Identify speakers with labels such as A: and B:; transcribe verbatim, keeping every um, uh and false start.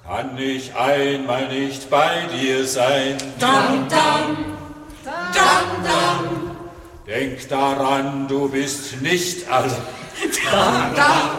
A: Kann ich einmal nicht bei dir sein?
B: Dam, dam, dam, dam.
A: Denk daran, du bist nicht allein.
B: Dam, dam,